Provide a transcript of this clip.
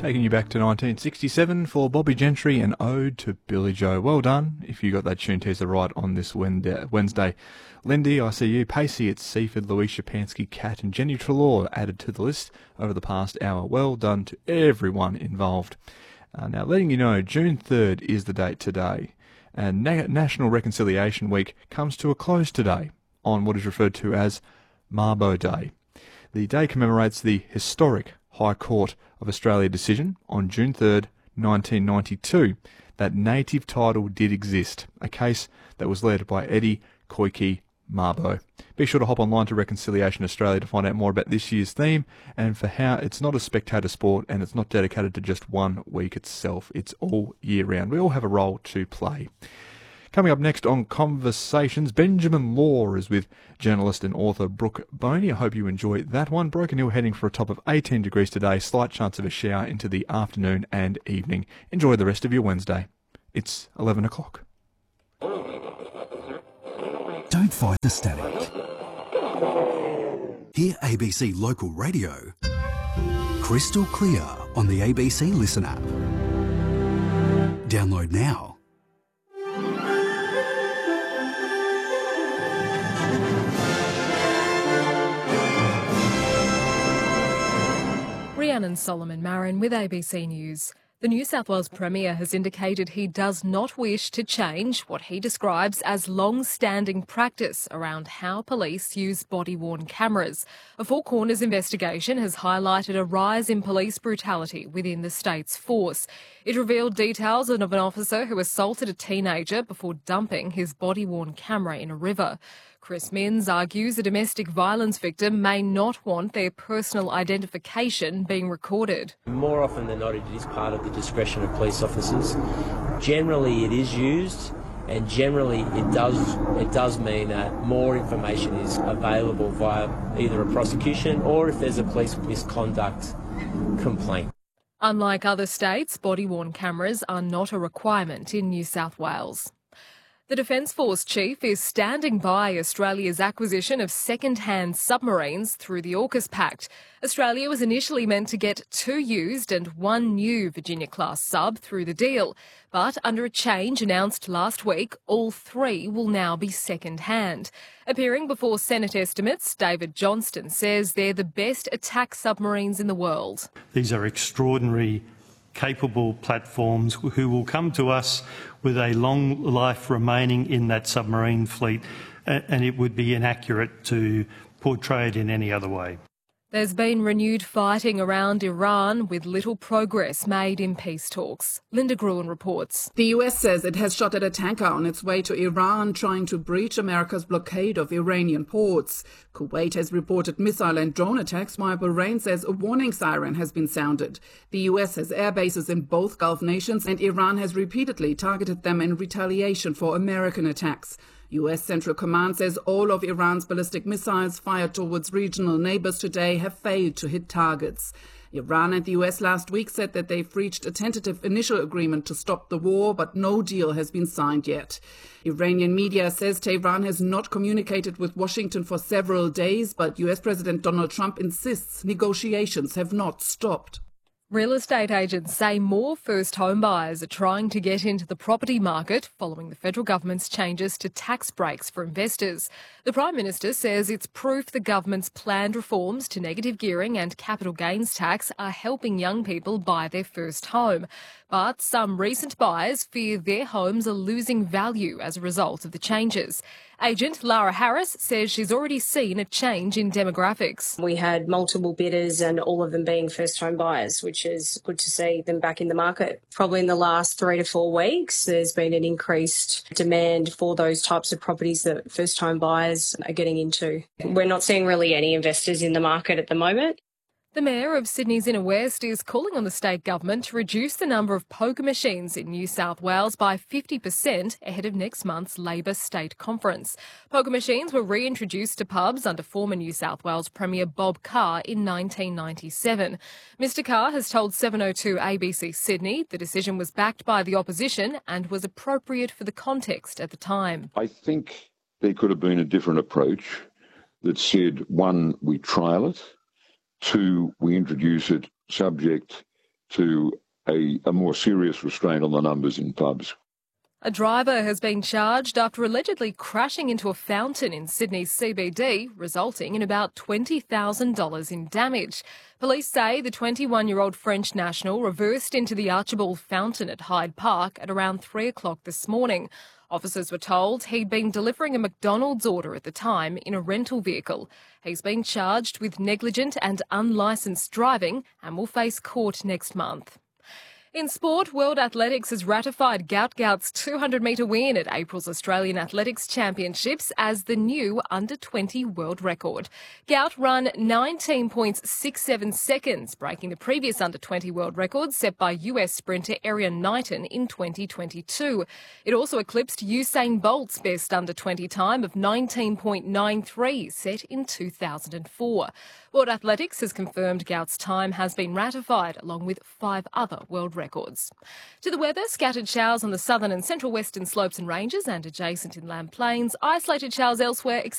Taking you back to 1967 for Bobby Gentry and Ode to Billy Joe. Well done if you got that tune teaser right on this Wednesday. Lindy, I See You, Pacey, It's Seaford, Louise Shapansky, Kat and Jenny Trelaw added to the list over the past hour. Well done to everyone involved. Now, letting you know, June 3rd is the date today, and National Reconciliation Week comes to a close today on what is referred to as Mabo Day. The day commemorates the historic High Court of Australia decision on June 3rd, 1992, that native title did exist, a case that was led by Eddie Koiki Mabo. Be sure to hop online to Reconciliation Australia to find out more about this year's theme and for how it's not a spectator sport and it's not dedicated to just one week itself. It's all year round. We all have a role to play. Coming up next on Conversations, Benjamin Law is with journalist and author Brooke Boney. I hope you enjoy that one. Broken Hill heading for a top of 18 degrees today, slight chance of a shower into the afternoon and evening. Enjoy the rest of your Wednesday. It's 11 o'clock. Don't fight the static. Hear ABC Local Radio crystal clear on the ABC Listen app. Download now. Rhiannon Solomon Marin with ABC News. The New South Wales Premier has indicated he does not wish to change what he describes as long-standing practice around how police use body-worn cameras. A Four Corners investigation has highlighted a rise in police brutality within the state's force. It revealed details of an officer who assaulted a teenager before dumping his body-worn camera in a river. Chris Minns argues a domestic violence victim may not want their personal identification being recorded. More often than not, it is part of the discretion of police officers. Generally, it is used, and generally, it does mean that more information is available via either a prosecution or if there's a police misconduct complaint. Unlike other states, body-worn cameras are not a requirement in New South Wales. The Defence Force Chief is standing by Australia's acquisition of second-hand submarines through the AUKUS Pact. Australia was initially meant to get 2 used and 1 new Virginia-class sub through the deal, but under a change announced last week, all 3 will now be second-hand. Appearing before Senate estimates, David Johnston says they're the best attack submarines in the world. These are extraordinary, capable platforms who will come to us with a long life remaining in that submarine fleet, and it would be inaccurate to portray it in any other way. There's been renewed fighting around Iran with little progress made in peace talks. Linda Gruen reports. The US says it has shot at a tanker on its way to Iran trying to breach America's blockade of Iranian ports. Kuwait has reported missile and drone attacks, while Bahrain says a warning siren has been sounded. The US has air bases in both Gulf nations, and Iran has repeatedly targeted them in retaliation for American attacks. US Central Command says all of Iran's ballistic missiles fired towards regional neighbors today have failed to hit targets. Iran and the US last week said that they've reached a tentative initial agreement to stop the war, but no deal has been signed yet. Iranian media says Tehran has not communicated with Washington for several days, but US President Donald Trump insists negotiations have not stopped. Real estate agents say more first home buyers are trying to get into the property market following the federal government's changes to tax breaks for investors. The Prime Minister says it's proof the government's planned reforms to negative gearing and capital gains tax are helping young people buy their first home. But some recent buyers fear their homes are losing value as a result of the changes. Agent Lara Harris says she's already seen a change in demographics. We had multiple bidders and all of them being first home buyers, which is good to see them back in the market. Probably in the last 3 to 4 weeks, there's been an increased demand for those types of properties that first home buyers are getting into. We're not seeing really any investors in the market at the moment. The Mayor of Sydney's Inner West is calling on the state government to reduce the number of poker machines in New South Wales by 50% ahead of next month's Labor State Conference. Poker machines were reintroduced to pubs under former New South Wales Premier Bob Carr in 1997. Mr Carr has told 702 ABC Sydney the decision was backed by the opposition and was appropriate for the context at the time. I think there could have been a different approach that said, 1, we trial it, 2, we introduce it subject to a more serious restraint on the numbers in pubs. A driver has been charged after allegedly crashing into a fountain in Sydney's CBD, resulting in about $20,000 in damage. Police say the 21-year-old French national reversed into the Archibald Fountain at Hyde Park at around 3 o'clock this morning. Officers were told he'd been delivering a McDonald's order at the time in a rental vehicle. He's been charged with negligent and unlicensed driving and will face court next month. In sport, World Athletics has ratified Gout's 200-metre win at April's Australian Athletics Championships as the new under-20 world record. Gout ran 19.67 seconds, breaking the previous under-20 world record set by US sprinter Erriyon Knighton in 2022. It also eclipsed Usain Bolt's best under-20 time of 19.93 set in 2004. World Athletics has confirmed Gout's time has been ratified, along with 5 other world records. To the weather, scattered showers on the southern and central western slopes and ranges and adjacent inland plains, isolated showers elsewhere.